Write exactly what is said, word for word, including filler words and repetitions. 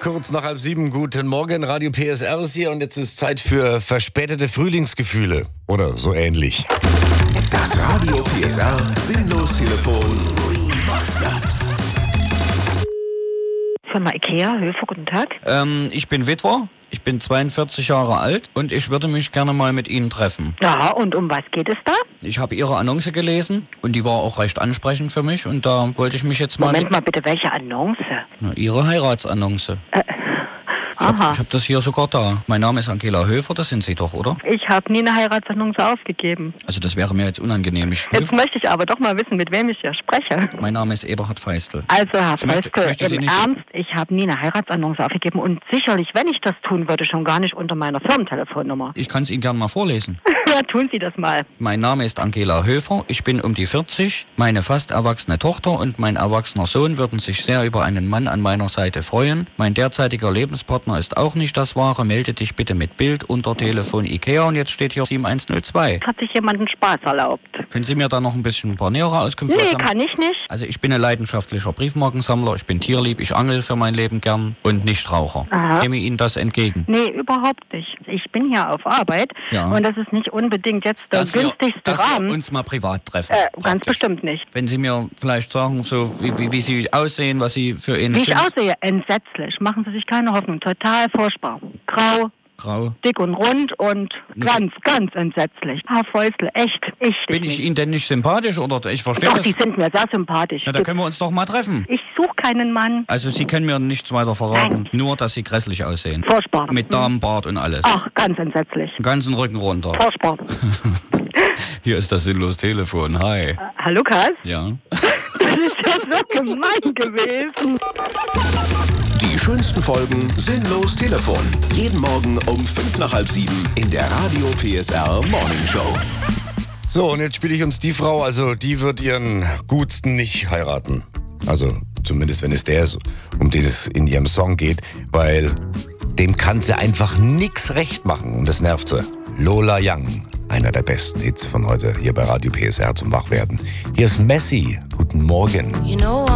kurz nach halb sieben. Guten Morgen, Radio P S R ist hier und jetzt ist Zeit für verspätete Frühlingsgefühle. Oder so ähnlich. Das Radio P S R Sinnlos-Telefon Remastered. Firma Ikea, Höfer, guten Tag. Ähm, ich bin Witwer, ich bin zweiundvierzig Jahre alt und ich würde mich gerne mal mit Ihnen treffen. Ja, und um was geht es da? Ich habe Ihre Annonce gelesen und die war auch recht ansprechend für mich und da wollte ich mich jetzt mal... Moment mal bitte, welche Annonce? Na, Ihre Heiratsannonce. Äh, Ich habe aha. hab das hier sogar da. Mein Name ist Angela Höfer, das sind Sie doch, oder? Ich habe nie eine Heiratsannonce aufgegeben. Also das wäre mir jetzt unangenehm. Ich, Jetzt möchte ich aber doch mal wissen, mit wem ich hier spreche. mein Name ist Eberhard Feistel. Also, Herr Ich möchte- Feistel, ich möchte Sie im nicht- Ernst, ich habe nie eine Heiratsannonce aufgegeben und sicherlich, wenn ich das tun würde, schon gar nicht unter meiner Firmentelefonnummer. Ich kann es Ihnen gerne mal vorlesen. Ja, tun Sie das mal. Mein Name ist Angela Höfer, ich bin um die vierzig, meine fast erwachsene Tochter und mein erwachsener Sohn würden sich sehr über einen Mann an meiner Seite freuen. Mein derzeitiger Lebenspartner ist auch nicht das Wahre, melde dich bitte mit Bild unter Telefon Ikea und jetzt steht hier sieben eins null zwei. Hat sich jemand einen Spaß erlaubt? Können Sie mir da noch ein bisschen ein paar nähere Auskünfte Nee, sagen? kann ich nicht. Also ich bin ein leidenschaftlicher Briefmarkensammler, ich bin tierlieb, ich angel für mein Leben gern und nicht Raucher. Aha. Käme Ihnen das entgegen? Nee, überhaupt nicht. Ich bin hier auf Arbeit Ja. und das ist nicht unbedingt jetzt der Dass wir, günstigste dass wir Rahmen. uns mal privat treffen. Äh, ganz praktisch. bestimmt nicht. Wenn Sie mir vielleicht sagen, so wie, wie, wie Sie aussehen, was Sie für einen Wie ich sind. aussehe, entsetzlich. Machen Sie sich keine Hoffnung. Total furchtbar. Grau, Grau. dick und rund und ganz, ganz entsetzlich. Herr Feustel, echt, ich Bin ich Ihnen denn nicht sympathisch oder ich verstehe Doch, das? Sie sind mir sehr sympathisch. Ja, da können wir uns doch mal treffen. Ich suche keinen Mann. Also Sie können mir nichts weiter verraten, Nein. nur dass Sie grässlich aussehen. Furchtbar. Mit Damenbart und alles. Ach, ganz entsetzlich. Den ganzen Rücken runter. Furchtbar. Hier ist das sinnlos Telefon. Hi. Herr Lukas, Ja. das ist ja so gemein gewesen. Die schönsten Folgen Sinnlos Telefon. Jeden Morgen um fünf nach halb sieben in der Radio P S R Morning Show. So, und jetzt spiele ich uns die Frau, also die wird ihren Gutsten nicht heiraten. Also zumindest, wenn es der ist, um den es in ihrem Song geht, weil dem kann sie einfach nix recht machen und das nervt sie. Lola Young, einer der besten Hits von heute hier bei Radio P S R zum Wachwerden. Hier ist Messi. Guten Morgen. You know